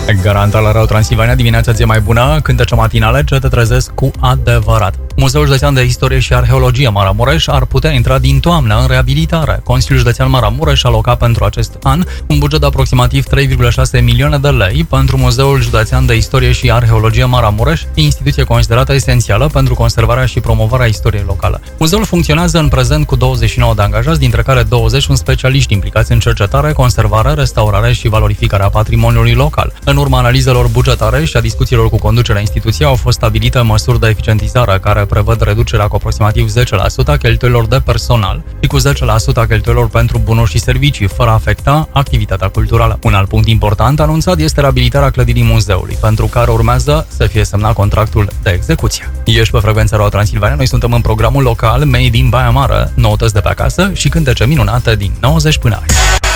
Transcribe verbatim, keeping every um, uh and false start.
Garanta la Radio Transilvania, dimineața zi mai bună, cântece matinale ce te trezesc cu adevărat. Muzeul Județean de Istorie și Arheologie Maramureș ar putea intra din toamnă în reabilitare. Consiliul Județean Maramureș a alocat pentru acest an un buget de aproximativ trei virgulă șase milioane de lei pentru Muzeul Județean de Istorie și Arheologie Maramureș, instituție considerată esențială pentru conservarea și promovarea istoriei locale. Muzeul funcționează în prezent cu douăzeci și nouă de angajați, dintre care douăzeci sunt specialiști implicați în cercetare, conservare, restaurare și valorificarea patrimoniului local. În urma analizelor bugetare și a discuțiilor cu conducerea instituției au fost stabilite măsuri de eficientizare care prevăd reducerea cu aproximativ zece la sută a cheltuielilor de personal și cu zece la sută a cheltuielilor pentru bunuri și servicii, fără a afecta activitatea culturală. Un alt punct important anunțat este reabilitarea clădirii muzeului, pentru care urmează să fie semnat contractul de execuție. Ești pe frecvența Radio Transilvania, noi suntem în programul local Made in Baia Mare, noutăți de pe acasă și cântece minunate din nouăzeci până azi.